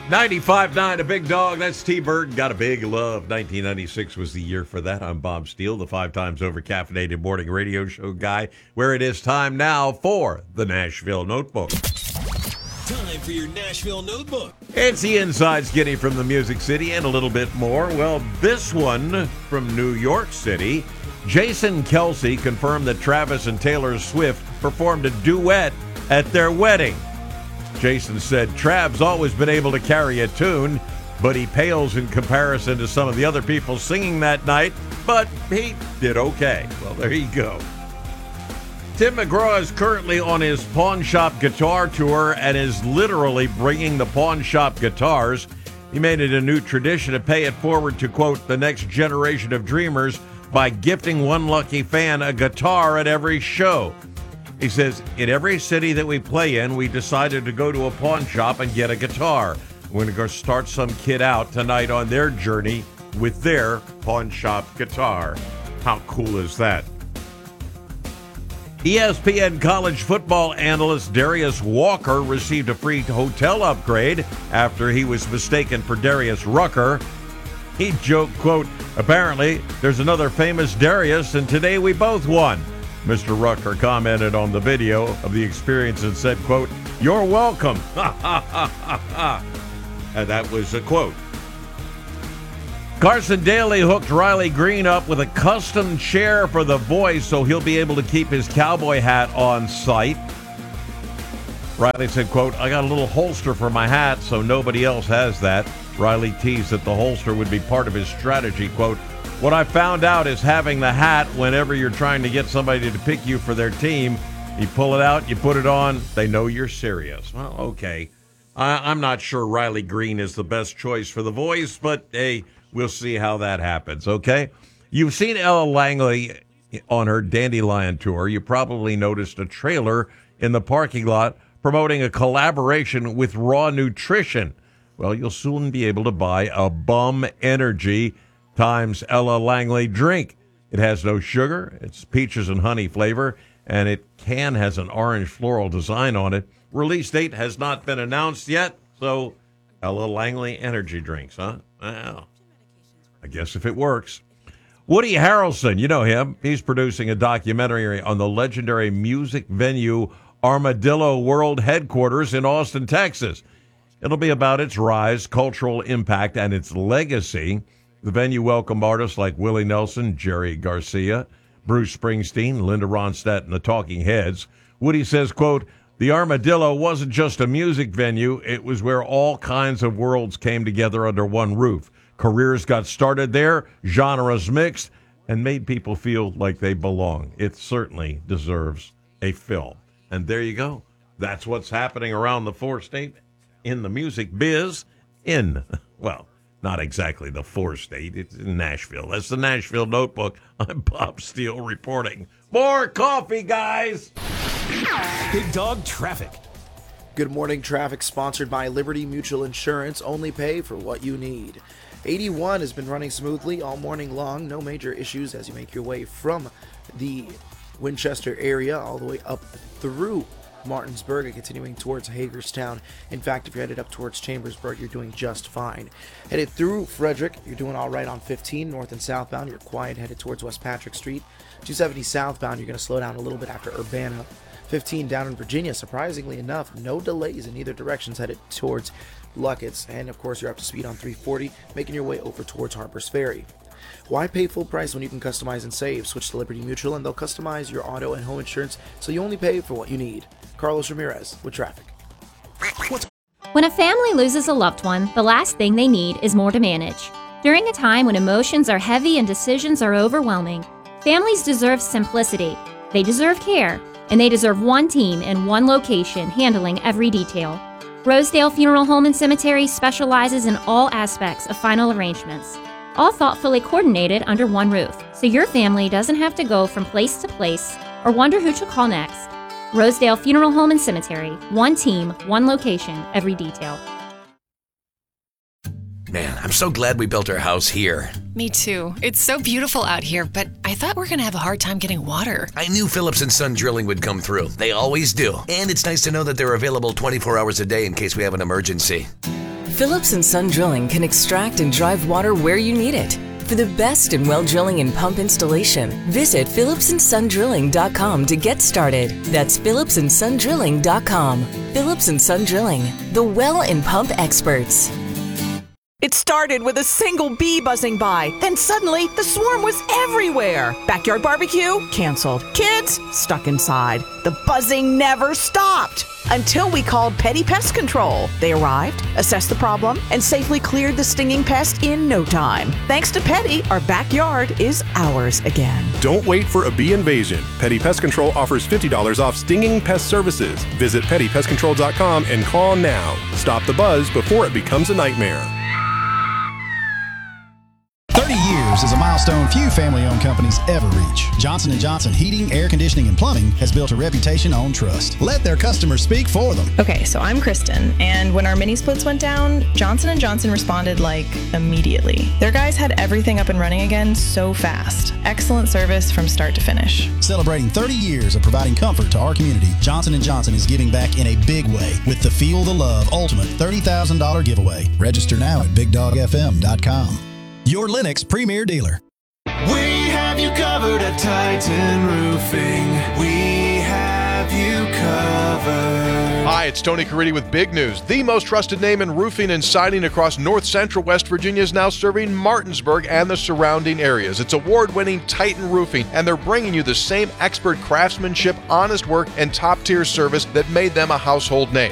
95.9, a big dog. That's T-Bird. Got a big love. 1996 was the year for that. I'm Bob Steele, the 5 times over caffeinated morning radio show guy, where it is time now for the Nashville Notebook. Time for your Nashville Notebook. It's the inside skinny from the Music City and a little bit more. Well, this one from New York City. Jason Kelce confirmed that Travis and Taylor Swift performed a duet at their wedding. Jason said, Trav's always been able to carry a tune, but he pales in comparison to some of the other people singing that night, but he did okay. Well, there you go. Tim McGraw is currently on his pawn shop guitar tour and is literally bringing the pawn shop guitars. He made it a new tradition to pay it forward to, quote, the next generation of dreamers by gifting one lucky fan a guitar at every show. He says, in every city that we play in, we decided to go to a pawn shop and get a guitar. We're going to go start some kid out tonight on their journey with their pawn shop guitar. How cool is that? ESPN college football analyst Darius Walker received a free hotel upgrade after he was mistaken for Darius Rucker. He joked, quote, apparently there's another famous Darius and today we both won. Mr. Rucker commented on the video of the experience and said, quote, you're welcome. And that was a quote. Carson Daly hooked Riley Green up with a custom chair for The Voice so he'll be able to keep his cowboy hat on site. Riley said, quote, I got a little holster for my hat so nobody else has that. Riley teased that the holster would be part of his strategy, quote, what I found out is having the hat whenever you're trying to get somebody to pick you for their team, you pull it out, you put it on, they know you're serious. Well, okay. I'm not sure Riley Green is the best choice for The Voice, but hey, we'll see how that happens, okay? You've seen Ella Langley on her Dandelion tour. You probably noticed a trailer in the parking lot promoting a collaboration with Raw Nutrition. Well, you'll soon be able to buy a Bum Energy times Ella Langley drink. It has no sugar, it's peaches and honey flavor, and it has an orange floral design on it. Release date has not been announced yet, so Ella Langley energy drinks, huh? Well, I guess if it works. Woody Harrelson, you know him. He's producing a documentary on the legendary music venue Armadillo World Headquarters in Austin, Texas. It'll be about its rise, cultural impact, and its legacy. The venue welcomed artists like Willie Nelson, Jerry Garcia, Bruce Springsteen, Linda Ronstadt, and the Talking Heads. Woody says, quote, the Armadillo wasn't just a music venue. It was where all kinds of worlds came together under one roof. Careers got started there, genres mixed, and made people feel like they belong. It certainly deserves a film. And there you go. That's what's happening around the four-state in the music biz well, not exactly the four-state. It's in Nashville. That's the Nashville Notebook. I'm Bob Steele reporting. More coffee, guys! Big Dog Traffic. Good morning, traffic sponsored by Liberty Mutual Insurance. Only pay for what you need. 81 has been running smoothly all morning long. No major issues as you make your way from the Winchester area all the way up through Martinsburg and continuing towards Hagerstown. In fact, if you're headed up towards Chambersburg, you're doing just fine. Headed through Frederick, you're doing all right on 15 north and southbound. You're quiet headed towards West Patrick Street. 270 southbound, you're going to slow down a little bit after Urbana. 15 down in Virginia, surprisingly enough, no delays in either directions headed towards Luckett's. And of course, you're up to speed on 340, making your way over towards Harper's Ferry. Why pay full price when you can customize and save? Switch to Liberty Mutual and they'll customize your auto and home insurance so you only pay for what you need. Carlos Ramirez with traffic. When a family loses a loved one, the last thing they need is more to manage. During a time when emotions are heavy and decisions are overwhelming, families deserve simplicity, they deserve care, and they deserve one team in one location handling every detail. Rosedale Funeral Home and Cemetery specializes in all aspects of final arrangements, all thoughtfully coordinated under one roof, so your family doesn't have to go from place to place or wonder who to call next. Rosedale Funeral Home and Cemetery. One team, one location, every detail. Man, I'm so glad we built our house here. Me too. It's so beautiful out here, but I thought we were going to have a hard time getting water. I knew Phillips & Son Drilling would come through. They always do. And it's nice to know that they're available 24 hours a day in case we have an emergency. Phillips & Son Drilling can extract and drive water where you need it. For the best in well drilling and pump installation, visit phillipsandsondrilling.com to get started. That's phillipsandsondrilling.com. Phillips & Son Drilling, the well and pump experts. It started with a single bee buzzing by. Then suddenly, the swarm was everywhere. Backyard barbecue? Canceled. Kids? Stuck inside. The buzzing never stopped. Until we called Petty Pest Control. They arrived, assessed the problem, and safely cleared the stinging pest in no time. Thanks to Petty, our backyard is ours again. Don't wait for a bee invasion. Petty Pest Control offers $50 off stinging pest services. Visit pettypestcontrol.com and call now. Stop the buzz before it becomes a nightmare. 30 years is a milestone few family-owned companies ever reach. Johnson & Johnson Heating, Air Conditioning, and Plumbing has built a reputation on trust. Let their customers speak for them. Okay, so I'm Kristen, and when our mini splits went down, Johnson & Johnson responded immediately. Their guys had everything up and running again so fast. Excellent service from start to finish. Celebrating 30 years of providing comfort to our community, Johnson & Johnson is giving back in a big way with the Feel the Love Ultimate $30,000 giveaway. Register now at BigDogFM.com. Your Lennox premier dealer. We have you covered at Titan Roofing. We have you covered. Hi, it's Tony Caridi with big news. The most trusted name in roofing and siding across north central West Virginia is now serving Martinsburg and the surrounding areas. It's award-winning Titan Roofing, and they're bringing you the same expert craftsmanship, honest work, and top-tier service that made them a household name.